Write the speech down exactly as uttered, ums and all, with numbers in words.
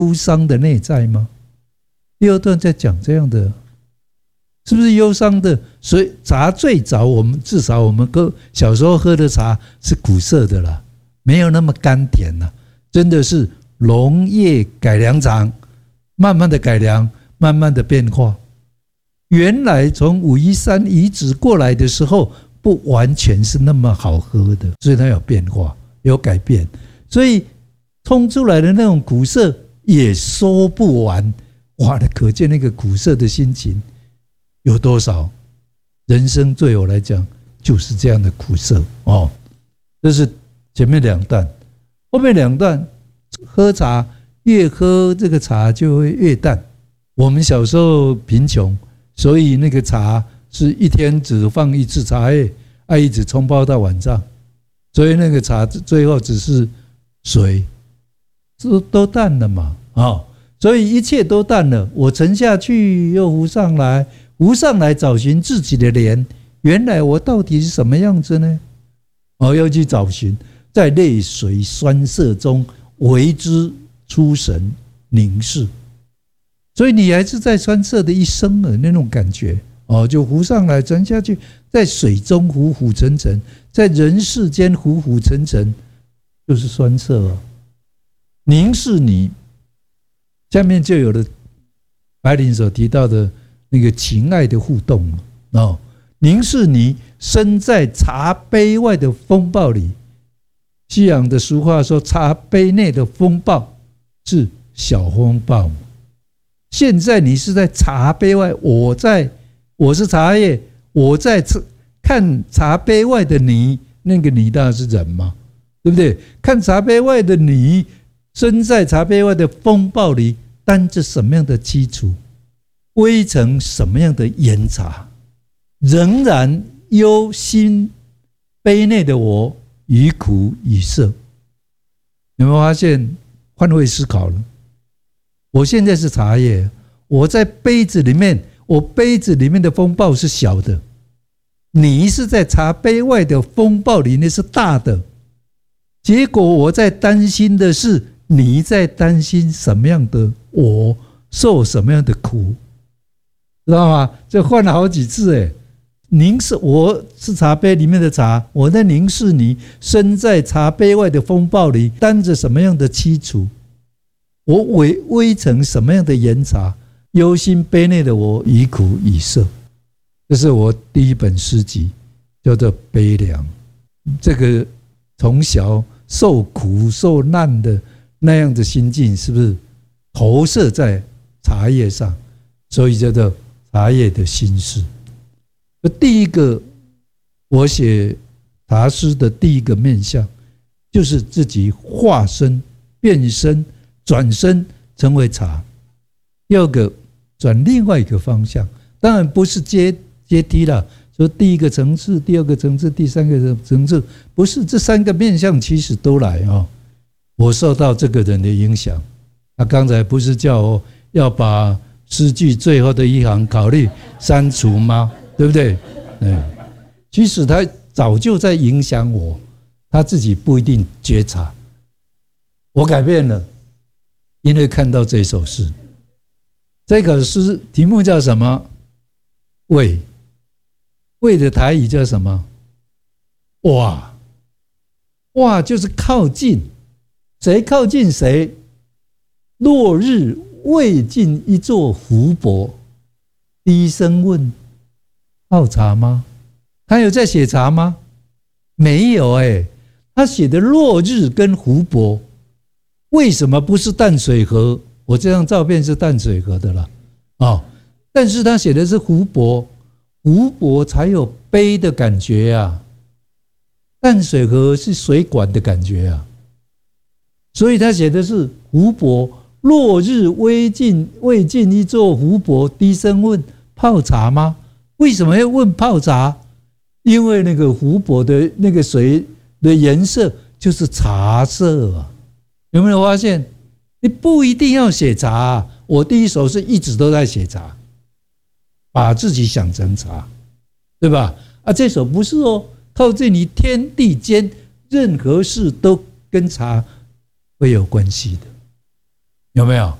忧伤的内在吗？第二段在讲这样的，是不是忧伤的？所以茶最早我们至少我们喝小时候喝的茶是苦涩的啦，没有那么甘甜啦，真的是农业改良场慢慢的改良，慢慢的变化。原来从武夷山遗址过来的时候，不完全是那么好喝的，所以它有变化，有改变，所以冲出来的那种苦涩也说不完。哇，可见那个苦涩的心情有多少？人生对我来讲就是这样的苦涩哦。这是前面两段，后面两段喝茶，越喝这个茶就会越淡。我们小时候贫穷，所以那个茶是一天只放一次茶叶，啊，一直冲泡到晚上，所以那个茶最后只是水，都都淡了嘛，哦，所以一切都淡了。我沉下去，又浮上来，浮上来找寻自己的脸，原来我到底是什么样子呢？哦，要去找寻，在泪水酸涩中为之出神凝视。所以你还是在酸涩的一生的那种感觉哦，就浮上来沉下去，在水中浮浮沉沉，在人世间浮浮沉沉，就是酸涩哦。凝视你，下面就有了白灵所提到的那个情爱的互动哦。凝视你身在茶杯外的风暴里，西洋的俗话说，茶杯内的风暴是小风暴。现在你是在茶杯外，我在，我是茶叶，我在看茶杯外的你，那个你当然是人嘛，对不对？看茶杯外的你，身在茶杯外的风暴里，担着什么样的基础，微成什么样的严茶，仍然忧心杯内的我与苦与涩。有没有发现换位思考了？我现在是茶叶，我在杯子里面，我杯子里面的风暴是小的，你是在茶杯外的风暴里面是大的。结果我在担心的是，你在担心什么样的我受什么样的苦，知道吗？这换了好几次哎。凝视，我是茶杯里面的茶，我在凝视你，身在茶杯外的风暴里，担着什么样的凄楚？我微微成什么样的严茶？忧心杯内的我与苦与涩。这是我第一本诗集，叫做《悲凉》。这个从小受苦受难的那样的心境，是不是投射在茶叶上？所以叫做茶叶的心事。第一个，我写茶诗的第一个面向，就是自己化身、变身、转身成为茶。第二个，转另外一个方向，当然不是阶阶梯了。说第一个层次，第二个层次，第三个层次，不是，这三个面向其实都来哦。我受到这个人的影响，他刚才不是叫我要把诗句最后的一行考虑删除吗？对不对？嗯，其实他早就在影响我，他自己不一定觉察。我改变了，因为看到这首诗。这个诗题目叫什么？味。味的台语叫什么？哇，哇就是靠近，谁靠近谁？落日未尽一座湖泊，低声问：泡茶吗？他有在写茶吗？没有哎、欸，他写的落日跟湖泊，为什么不是淡水河？我这张照片是淡水河的啦，哦，但是他写的是湖泊，湖泊才有杯的感觉啊，淡水河是水管的感觉啊，所以他写的是湖泊，落日未尽未尽一座湖泊，低声问：泡茶吗？为什么要问泡茶？因为那个湖泊的那个水的颜色就是茶色啊，有没有发现？你不一定要写茶啊，我第一首是一直都在写茶，把自己想成茶，对吧？啊，这首不是哦，靠近你天地间任何事都跟茶会有关系的。 有没有？